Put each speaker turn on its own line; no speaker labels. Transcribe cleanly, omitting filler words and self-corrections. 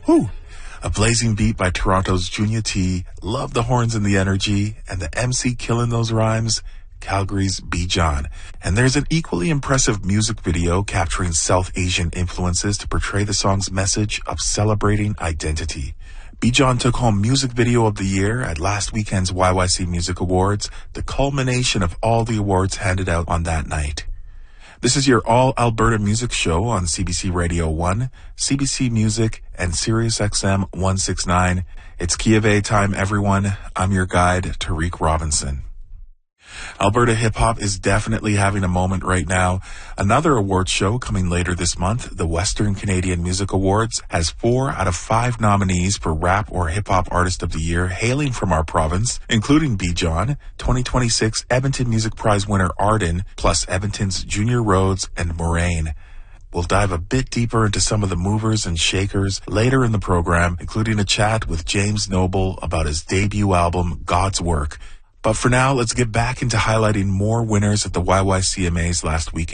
Whew. A blazing beat by Toronto's Junior T, love the horns and the energy, and the MC killing those rhymes, Calgary's Bijan. And there's an equally impressive music video capturing South Asian influences to portray the song's message of celebrating identity. Bijan took home Music Video of the Year at last weekend's YYC Music Awards, the culmination of all the awards handed out on that night. This is your all Alberta music show on CBC Radio 1, CBC Music, and Sirius XM 169. It's Key of A time, everyone. I'm your guide, Tariq Robinson. Alberta hip-hop is definitely having a moment right now. Another award show coming later this month, the Western Canadian Music Awards, has 4 out of 5 nominees for Rap or Hip-Hop Artist of the Year hailing from our province, including Bijan, 2026 Edmonton Music Prize winner Arden, plus Edmonton's Junior Rhodes and Moraine. We'll dive a bit deeper into some of the movers and shakers later in the program, including a chat with James Noble about his debut album, God's Work. But for now, let's get back into highlighting more winners at the YYCMAs last weekend.